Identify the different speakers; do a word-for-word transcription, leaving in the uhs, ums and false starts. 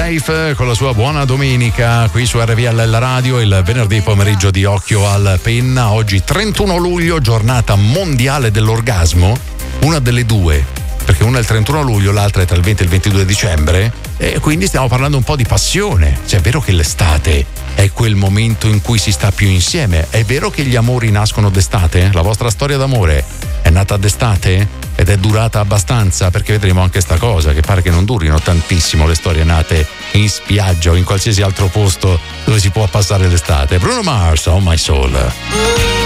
Speaker 1: Life con la sua buona domenica qui su R V L La Radio, il venerdì pomeriggio di Occhio al Penna. Oggi trentuno luglio, giornata mondiale dell'orgasmo, una delle due, perché una è il trentuno luglio, l'altra è tra il venti e il ventidue dicembre, e quindi stiamo parlando un po' di passione. Cioè, è vero che l'estate è quel momento in cui si sta più insieme, è vero che gli amori nascono d'estate? La vostra storia d'amore è nata d'estate? Ed è durata abbastanza? Perché vedremo anche sta cosa, che pare che non durino tantissimo le storie nate in spiaggia o in qualsiasi altro posto dove si può passare l'estate. Bruno Mars, Oh My Soul.